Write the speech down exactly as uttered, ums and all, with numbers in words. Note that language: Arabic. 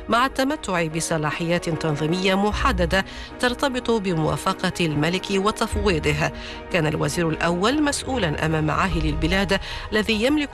مع التمتع بصلاحيات تنظيمية محددة ترتبط بموافقة الملك وتفويضه. كان الوزير الأول مسؤولا أمام عاهل البلاد الذي يملك